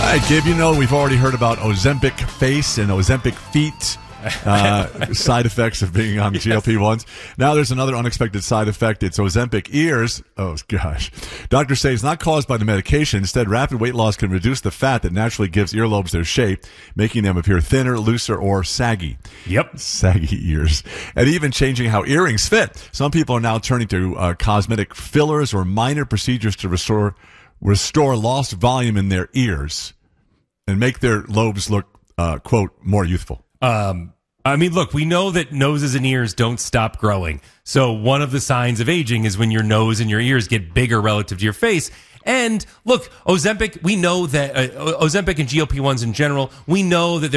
right, Gabe, we've already heard about Ozempic face and Ozempic feet. Side effects of being on GLP-1s. Now there's another unexpected side effect. It's Ozempic ears. Oh, gosh. Doctors say it's not caused by the medication. Instead, rapid weight loss can reduce the fat that naturally gives earlobes their shape, making them appear thinner, looser, or saggy. Yep. Saggy ears. And even changing how earrings fit. Some people are now turning to cosmetic fillers or minor procedures to restore lost volume in their ears and make their lobes look, quote, more youthful. Look, we know that noses and ears don't stop growing. So one of the signs of aging is when your nose and your ears get bigger relative to your face. And look, Ozempic, we know that Ozempic and GLP-1s in general, we know that